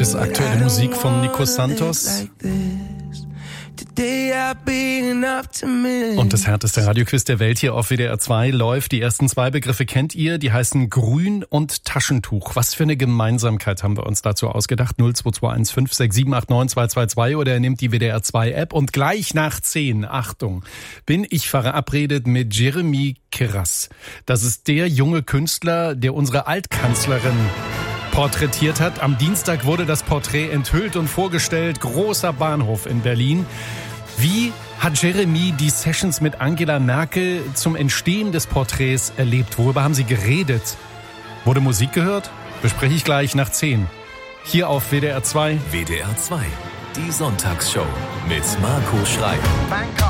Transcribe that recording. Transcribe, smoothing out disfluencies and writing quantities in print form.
bis aktuelle Musik von Nico Santos. Und das härteste Radioquiz der Welt hier auf WDR 2 läuft. Die ersten zwei Begriffe kennt ihr, die heißen Grün und Taschentuch. Was für eine Gemeinsamkeit haben wir uns dazu ausgedacht? 02215 6789 222 oder ihr nehmt die WDR 2 App und gleich nach 10, Achtung, bin ich verabredet mit Jeremy Kras. Das ist der junge Künstler, der unsere Altkanzlerin porträtiert hat. Am Dienstag wurde das Porträt enthüllt und vorgestellt. Großer Bahnhof in Berlin. Wie hat Jeremy die Sessions mit Angela Merkel zum Entstehen des Porträts erlebt? Worüber haben sie geredet? Wurde Musik gehört? Bespreche ich gleich nach 10. Hier auf WDR 2. WDR 2, die Sonntagsshow mit Marco Schreil.